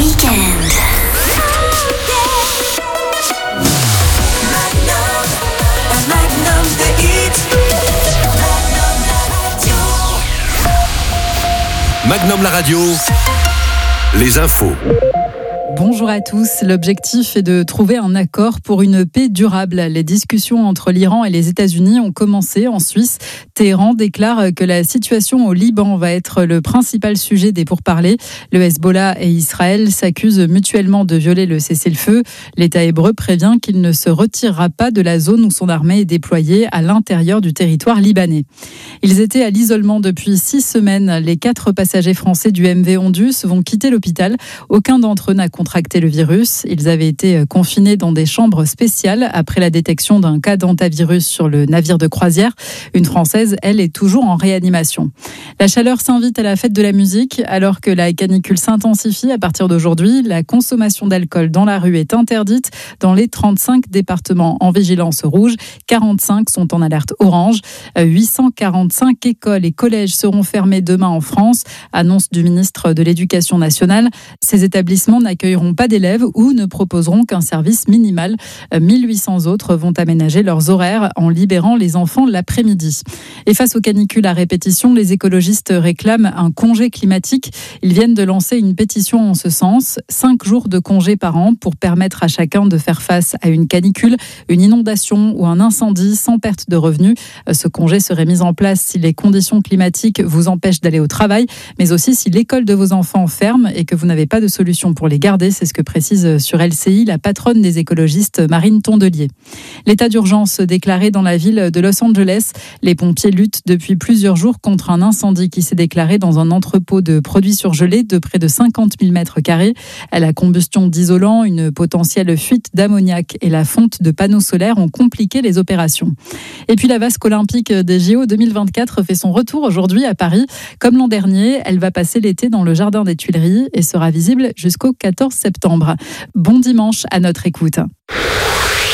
Weekend. Magnum the hit. Magnum la radio. Les infos. Bonjour à tous. L'objectif est de trouver un accord pour une paix durable. Les discussions entre l'Iran et les États-Unis ont commencé en Suisse. Téhéran déclare que la situation au Liban va être le principal sujet des pourparlers. Le Hezbollah et Israël s'accusent mutuellement de violer le cessez-le-feu. L'État hébreu prévient qu'il ne se retirera pas de la zone où son armée est déployée à l'intérieur du territoire libanais. Ils étaient à l'isolement depuis 6 semaines. Les 4 passagers français du MV Ondus vont quitter l'hôpital. Aucun d'entre eux n'a contracté le virus. Ils avaient été confinés dans des chambres spéciales après la détection d'un cas d'hantavirus sur le navire de croisière. Une Française, elle, est toujours en réanimation. La chaleur s'invite à la fête de la musique. Alors que la canicule s'intensifie à partir d'aujourd'hui, la consommation d'alcool dans la rue est interdite dans les 35 départements en vigilance rouge. 45 sont en alerte orange. 845 écoles et collèges seront fermés demain en France, annonce du ministre de l'Éducation nationale. Ces établissements n'accueilleront pas d'élèves ou ne proposeront qu'un service minimal. 1800 autres vont aménager leurs horaires en libérant les enfants l'après-midi. Et face aux canicules à répétition, les écologistes réclament un congé climatique. Ils viennent de lancer une pétition en ce sens. 5 jours de congé par an pour permettre à chacun de faire face à une canicule, une inondation ou un incendie sans perte de revenus. Ce congé serait mis en place si les conditions climatiques vous empêchent d'aller au travail, mais aussi si l'école de vos enfants ferme et que vous n'avez pas de solution pour les garder. C'est ce que précise sur LCI la patronne des écologistes, Marine Tondelier. L'état d'urgence déclaré dans la ville de Los Angeles. Les pompiers luttent depuis plusieurs jours contre un incendie qui s'est déclaré dans un entrepôt de produits surgelés de près de 50 000 mètres carrés. La combustion d'isolants, une potentielle fuite d'ammoniac et la fonte de panneaux solaires ont compliqué les opérations. Et puis la vasque olympique des JO 2024 fait son retour aujourd'hui à Paris. Comme l'an dernier, elle va passer l'été dans le jardin des Tuileries et sera visible jusqu'au 14 septembre. Bon dimanche à notre écoute.